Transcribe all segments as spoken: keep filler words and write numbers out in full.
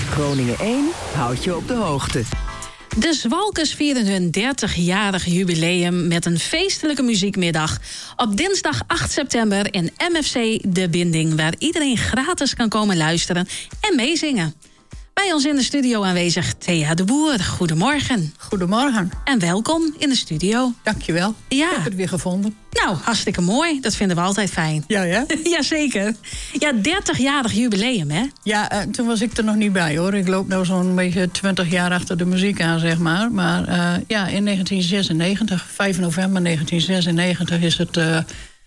Groningen één houdt je op de hoogte. De Zwalkers vieren hun dertigjarig jubileum met een feestelijke muziekmiddag. Op dinsdag acht september in M F C De Binding, waar iedereen gratis kan komen luisteren en meezingen. Bij ons in de studio aanwezig Thea de Boer. Goedemorgen. Goedemorgen. En welkom in de studio. Dankjewel. Ja. Ik heb het weer gevonden. Nou, hartstikke mooi. Dat vinden we altijd fijn. Ja, ja? Jazeker. Ja, dertigjarig jubileum, hè? Ja, uh, toen was ik er nog niet bij, hoor. Ik loop nou zo'n beetje twintig jaar achter de muziek aan, zeg maar. Maar uh, ja, in negentien zesennegentig, vijf november negentien zesennegentig... is het uh,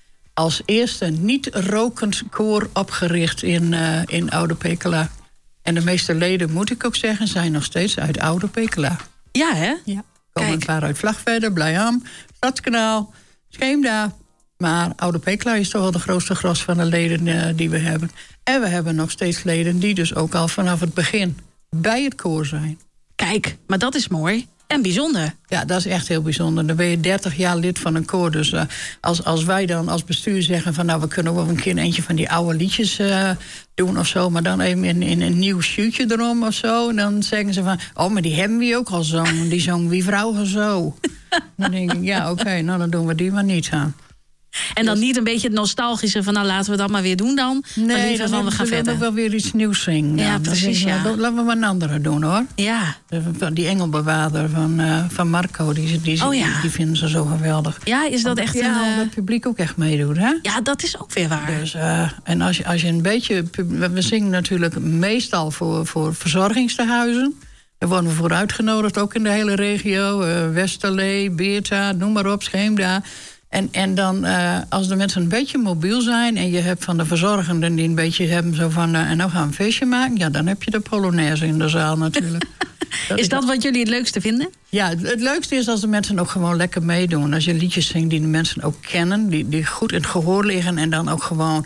als eerste niet-rokend koor opgericht in, uh, in Oude Pekela. En de meeste leden, moet ik ook zeggen, zijn nog steeds uit Oude Pekela. Ja, hè? Ja. Komen een paar uit Vlagtwedde, Blijham, Stadskanaal, Scheemda. Maar Oude Pekela is toch wel de grootste gros van de leden uh, die we hebben. En we hebben nog steeds leden die dus ook al vanaf het begin bij het koor zijn. Kijk, maar dat is mooi en bijzonder. Ja, dat is echt heel bijzonder. Dan ben je dertig jaar lid van een koor. Dus uh, als, als wij dan als bestuur zeggen van nou, we kunnen wel een keer eentje van die oude liedjes uh, doen of zo, maar dan even in, in een nieuw shootje erom of zo. Dan zeggen ze van, oh, maar die hebben we ook al zong. Die zong Wie Vrouwen Zo. Dan denk ik, ja, oké, okay, nou dan doen we die maar niet aan. En dan niet een beetje het nostalgische van nou laten we dat maar weer doen dan. Nee, maar liever dan van we gaan we verder. ook wel weer iets nieuws zingen. Ja, ja precies, ja. We, laten we maar een andere doen, hoor. Ja. Die engelbewaarder van, uh, van Marco, die, die, oh, ja. die, die vinden ze zo geweldig. Ja, is dat echt ja, een... Ja, uh... dat het publiek ook echt meedoet, hè? Ja, dat is ook weer waar. Dus, uh, en als je, als je een beetje... We zingen natuurlijk meestal voor, voor verzorgingstehuizen. Daar worden we voor uitgenodigd, ook in de hele regio. Uh, Westerlee, Beerta, noem maar op, Scheemda. En, en dan, uh, als de mensen een beetje mobiel zijn en je hebt van de verzorgenden die een beetje hebben zo van, uh, en nou gaan we een feestje maken, ja, dan heb je de Polonaise in de zaal natuurlijk. dat is dat wat jullie het leukste vinden? Ja, het, het leukste is als de mensen ook gewoon lekker meedoen. Als je liedjes zingt die de mensen ook kennen, die, die goed in het gehoor liggen en dan ook gewoon,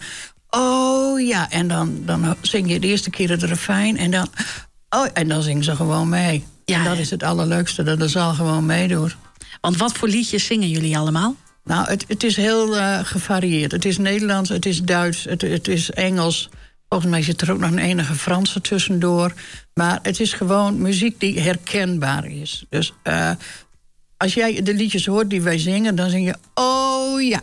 oh ja, en dan, dan zing je de eerste keer het refrein en dan, oh, en dan zingen ze gewoon mee. Ja, en dat is het allerleukste, dat de zaal gewoon meedoet. Want wat voor liedjes zingen jullie allemaal? Nou, het, het is heel uh, gevarieerd. Het is Nederlands, het is Duits, het, het is Engels. Volgens mij zit er ook nog een enige Franse tussendoor. Maar het is gewoon muziek die herkenbaar is. Dus uh, als jij de liedjes hoort die wij zingen, dan zing je, oh ja.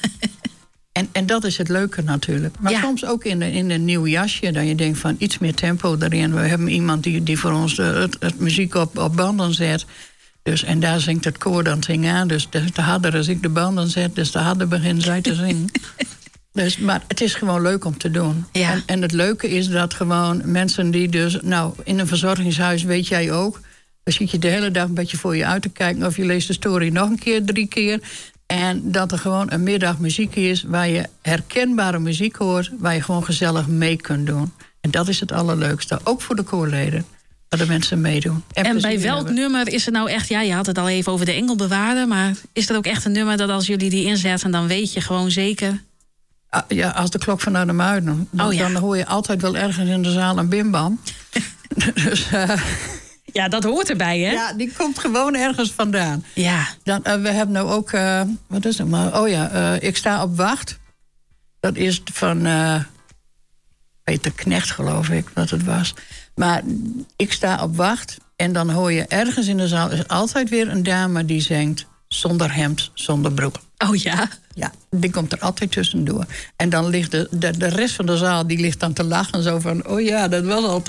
en, en dat is het leuke natuurlijk. Maar ja. soms ook in, de, in een nieuw jasje, dat je denkt van iets meer tempo erin. We hebben iemand die, die voor ons de, het, het muziek op, op banden zet. Dus, en daar zingt het koor dan ting aan. Dus de, de harder als ik de banden zet, dus de harder begint zij te zingen. Dus, maar het is gewoon leuk om te doen. Ja. En, en het leuke is dat gewoon mensen die dus... Nou, in een verzorgingshuis weet jij ook. Dan zit je de hele dag een beetje voor je uit te kijken. Of je leest de story nog een keer, drie keer. En dat er gewoon een middag muziek is waar je herkenbare muziek hoort. Waar je gewoon gezellig mee kunt doen. En dat is het allerleukste. Ook voor de koorleden. De mensen meedoen. En, en bij welk hebben. nummer is het nou echt... Ja, je had het al even over de engelbewaarder... maar is er ook echt een nummer dat als jullie die inzetten... dan weet je gewoon zeker... Ah, ja, als de klok van Arnhem-Muiden. Dan, oh, ja. dan hoor je altijd wel ergens in de zaal een bimbam. dus, uh, ja, dat hoort erbij, hè? Ja, die komt gewoon ergens vandaan. Ja. Dan, uh, we hebben nou ook... Uh, wat is het maar? Oh ja, uh, Ik sta op wacht. Dat is van... Uh, Peter Knecht, geloof ik, wat het was. Maar Ik sta op wacht. En dan hoor je ergens in de zaal... is altijd weer een dame die zingt... zonder hemd, zonder broek. Oh ja? Ja, die komt er altijd tussendoor. En dan ligt de, de, de rest van de zaal... die ligt dan te lachen zo van... oh ja, dat was altijd...